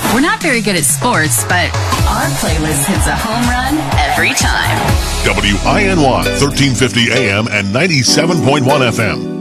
We're not very good at sports, but our playlist hits a home run every time. WINY 1350 AM and 97.1 FM.